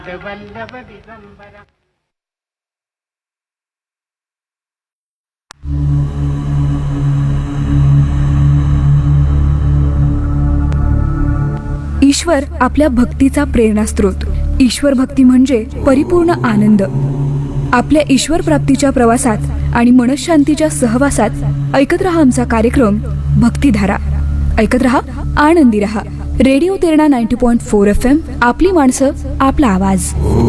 वल्लभ दिगंबर. ईश्वर आपल्या भक्तीचा प्रेरणास्त्रोत. ईश्वर भक्ती म्हणजे परिपूर्ण आनंद. आपल्या ईश्वर प्राप्तीच्या प्रवासात आणि मनशांतीच्या सहवासात ऐकत रहा आमचा कार्यक्रम भक्तिधारा. ऐकत रहा, आनंदी रहा. Radio Terna 90.4 FM. आपली माणसं, आपला आवाज.